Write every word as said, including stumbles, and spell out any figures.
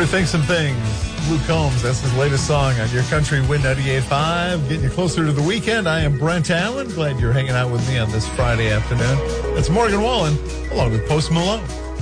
to Think Some Things. Luke Combs, that's his latest song on your country Win ninety-eight point five. Getting you closer to the weekend. I am Brent Allen. Glad you're hanging out with me on this Friday afternoon. It's Morgan Wallen, along with Post Malone.